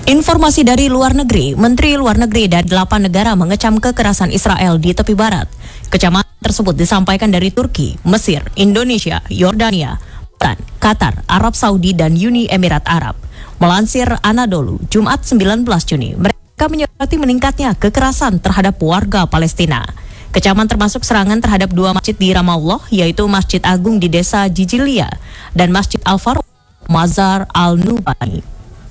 Informasi dari luar negeri, Menteri Luar Negeri dari 8 negara mengecam kekerasan Israel di tepi barat. Kecaman tersebut disampaikan dari Turki, Mesir, Indonesia, Yordania, Qatar, Arab Saudi, dan Uni Emirat Arab. Melansir Anadolu, Jumat 19 Juni, mereka menyoroti meningkatnya kekerasan terhadap warga Palestina. Kecaman termasuk serangan terhadap 2 masjid di Ramallah, yaitu Masjid Agung di desa Jijilia dan Masjid Al-Faruq, Mazar Al-Nubani.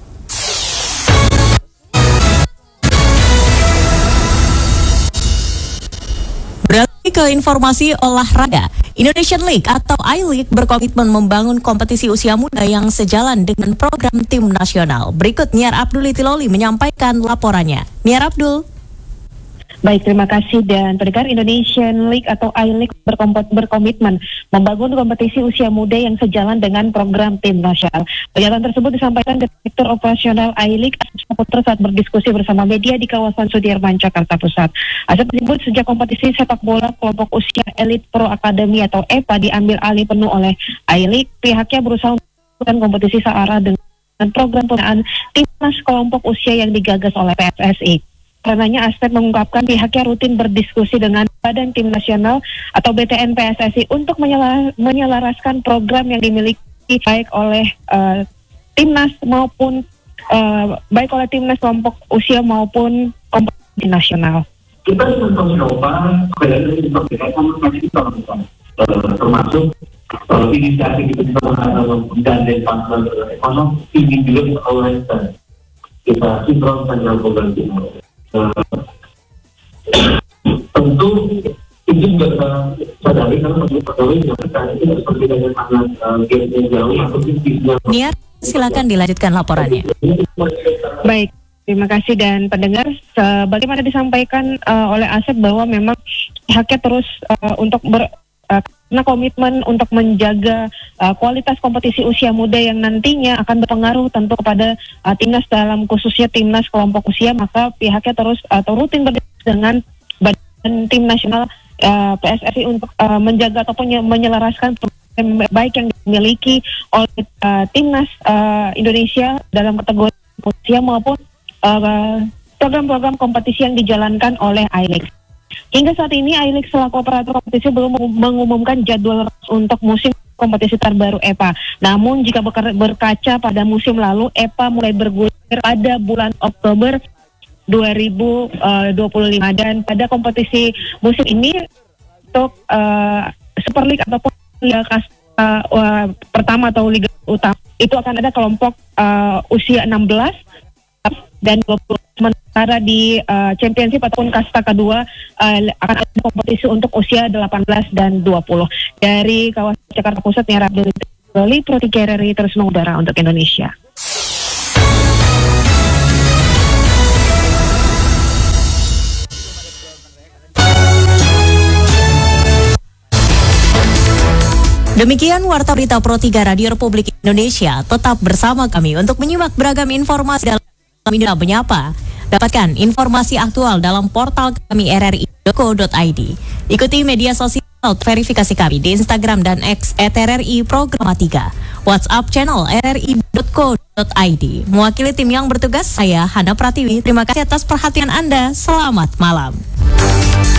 Beralih ke informasi olahraga, Indonesian League atau I-League berkomitmen membangun kompetisi usia muda yang sejalan dengan program tim nasional. Berikut Niar Abdul Itiloli menyampaikan laporannya. Niar Abdul. Baik, terima kasih. Dan pendengar, Indonesian League atau I-League berkomitmen membangun kompetisi usia muda yang sejalan dengan program tim nasional. Pernyataan tersebut disampaikan Direktur Operasional I-League Asep Saputra saat berdiskusi bersama media di kawasan Sudirman, Jakarta Pusat. Asep menyebut sejak kompetisi sepak bola kelompok usia Elite Pro Academy atau EPA diambil alih penuh oleh I-League, pihaknya berusaha melakukan kompetisi searah dengan program pembinaan timnas kelompok usia yang digagas oleh PSSI. Karenanya Asep mengungkapkan pihaknya rutin berdiskusi dengan Badan Tim Nasional atau BTN PSSI untuk menyelaraskan program yang dimiliki baik oleh timnas maupun baik oleh timnas kelompok usia maupun kompetisi nasional. Kita mencoba termasuk inisiatif itu kita menggandeng partner ekonomi ini juga kita olehkan kita sinkronkan dengan program ini. Tentu itu juga kita sadari karena pegawai yang itu seperti dengan sangat game jauh atau bisnisnya. Niar, silakan dilanjutkan laporannya. Baik, terima kasih. Dan pendengar, sebagaimana disampaikan oleh Asep bahwa memang pihaknya terus untuk karena komitmen untuk menjaga kualitas kompetisi usia muda yang nantinya akan berpengaruh tentu kepada timnas dalam khususnya timnas kelompok usia, maka pihaknya terus atau rutin berdiskusi dengan Badan Tim Nasional PSSI untuk menjaga ataupun menyelaraskan program baik yang dimiliki oleh timnas Indonesia dalam kategori usia maupun program-program kompetisi yang dijalankan oleh I-League. Hingga saat ini I-League selaku operator kompetisi belum mengumumkan jadwal untuk musim kompetisi terbaru EPA. Namun jika berkaca pada musim lalu, EPA mulai bergulir pada bulan Oktober 2025 dan pada kompetisi musim ini untuk Super League ataupun Liga pertama atau Liga Utama itu akan ada kelompok usia 16 dan 20. Sementara di Championship ataupun kasta kedua akan ada kompetisi untuk usia 18 dan 20. Dari kawasan Jakarta Pusat, Niar Abdul Itiloli, Pro 3 RRI terus mengudara untuk Indonesia. Demikian Warta Berita Pro 3 Radio Republik Indonesia. Tetap bersama kami untuk menyimak beragam informasi dalam Indonesia Menyapa. Dapatkan informasi aktual dalam portal kami rri.co.id. Ikuti media sosial verifikasi kami di Instagram dan X @RRI Programa 3. WhatsApp channel rri.co.id. Mewakili tim yang bertugas, saya Hana Pratiwi. Terima kasih atas perhatian Anda. Selamat malam.